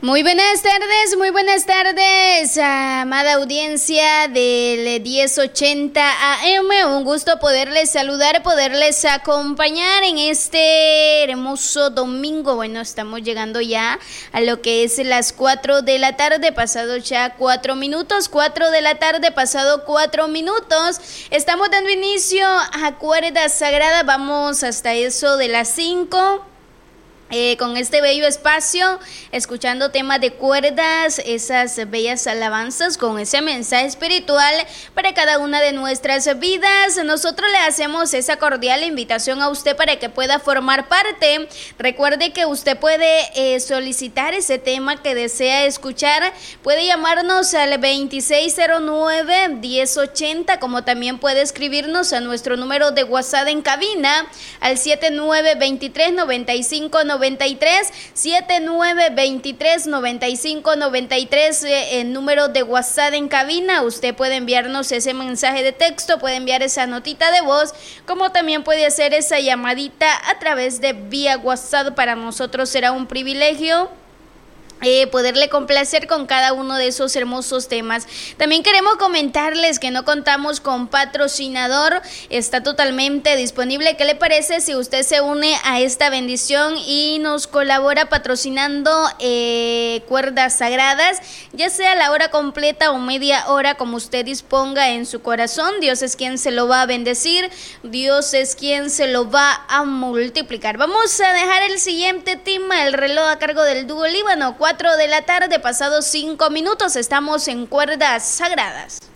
Muy buenas tardes, amada audiencia del 1080 AM. Un gusto poderles saludar, poderles acompañar en este hermoso domingo. Bueno, estamos llegando ya a lo que es las 4 de la tarde, pasado ya 4 minutos, 4 de la tarde, pasado 4 minutos. Estamos dando inicio a Cuerda Sagrada, vamos hasta eso de las 5. Con este bello espacio, escuchando temas de cuerdas, esas bellas alabanzas con ese mensaje espiritual para cada una de nuestras vidas. Nosotros le hacemos esa cordial invitación a usted para que pueda formar parte. Recuerde que usted puede solicitar ese tema que desea escuchar. Puede llamarnos al 2609-1080, como también puede escribirnos a nuestro número de WhatsApp en cabina al 7923-9593, 7923-9593, el número de WhatsApp en cabina. Usted puede enviarnos ese mensaje de texto, puede enviar esa notita de voz, como también puede hacer esa llamadita a través de vía WhatsApp. Para nosotros será un privilegio poderle complacer con cada uno de esos hermosos temas. También queremos comentarles que no contamos con patrocinador, está totalmente disponible. ¿Qué le parece si usted se une a esta bendición y nos colabora patrocinando Cuerdas Sagradas, ya sea la hora completa o media hora, como usted disponga en su corazón? Dios es quien se lo va a bendecir, Dios es quien se lo va a multiplicar. Vamos a dejar el siguiente tema, el reloj a cargo del dúo Líbano. 4 de la tarde, pasados 5 minutos, estamos en Cuerdas Sagradas.